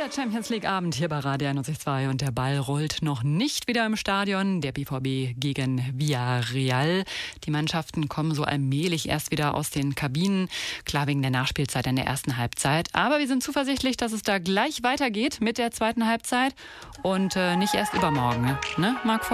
Der Champions League Abend hier bei Radio 91.2 und der Ball rollt noch nicht wieder im Stadion. Der BVB gegen Villarreal. Die Mannschaften kommen so allmählich erst wieder aus den Kabinen. Klar, wegen der Nachspielzeit in der ersten Halbzeit. Aber wir sind zuversichtlich, dass es da gleich weitergeht mit der zweiten Halbzeit und nicht erst übermorgen. Ne, Marc?